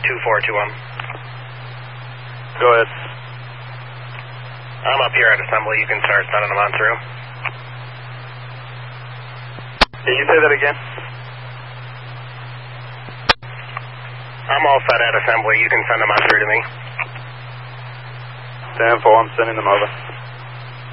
2-4 to him. Go ahead. I'm up here at assembly. You can start sending them on through. Can you say that again? I'm all set at assembly. You can send them on through to me. 10-4, I'm sending them over.